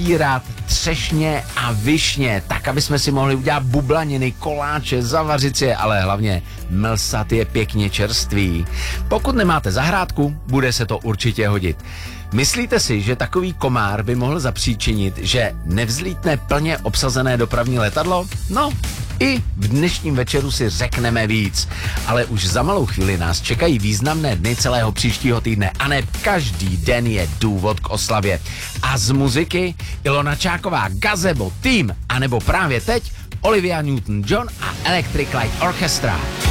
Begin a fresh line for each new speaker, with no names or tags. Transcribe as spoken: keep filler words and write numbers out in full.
nasbírat třešně a višně, tak, aby jsme si mohli udělat bublaniny, koláče, zavařit si je, ale hlavně mlsat je pěkně čerstvý. Pokud nemáte zahrádku, bude se to určitě hodit. Myslíte si, že takový komár by mohl zapříčinit, že nevzlítne plně obsazené dopravní letadlo? No, i v dnešním večeru si řekneme víc. Ale už za malou chvíli nás čekají významné dny celého příštího týdne a ne každý den je důvod k oslavě. A z muziky Ilona Čáková, Gazebo, Tým, anebo právě teď Olivia Newton-John a Electric Light Orchestra.